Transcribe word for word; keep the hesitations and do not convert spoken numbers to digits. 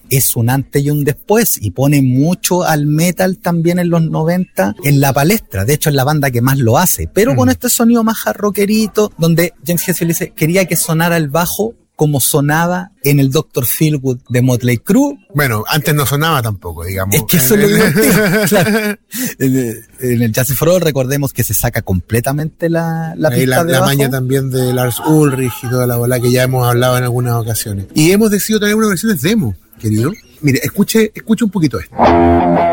es un antes y un después y pone mucho al metal también en los noventa en la palestra. De hecho es la banda que más lo hace, pero mm. con este sonido más rockerito, donde James Hetfield dice, quería que sonara el bajo como sonaba en el doctor Feelgood de Motley Crue. Bueno, antes no sonaba tampoco, digamos. Es que eso es lo divertido. Claro. En, en el Justice for All recordemos que se saca completamente la, la pista la, de la bajo. maña también de Lars Ulrich y toda la bola que ya hemos hablado en algunas ocasiones. Y hemos decidido traer una versión demo, querido. Mire, escuche, escuche un poquito esto.